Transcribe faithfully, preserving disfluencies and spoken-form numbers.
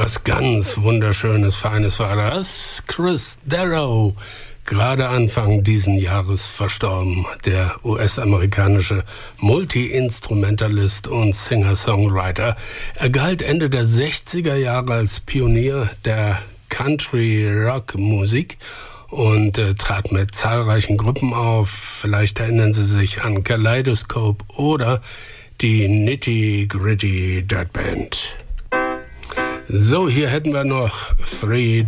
Was ganz Wunderschönes, Feines war das. Chris Darrow, gerade Anfang diesen Jahres verstorben. Der U S-amerikanische Multi-Instrumentalist und Singer-Songwriter. Er galt Ende der sechziger Jahre als Pionier der Country-Rock-Musik und äh, trat mit zahlreichen Gruppen auf. Vielleicht erinnern Sie sich an Kaleidoscope oder die Nitty Gritty Dirt Band. So, hier hätten wir noch Three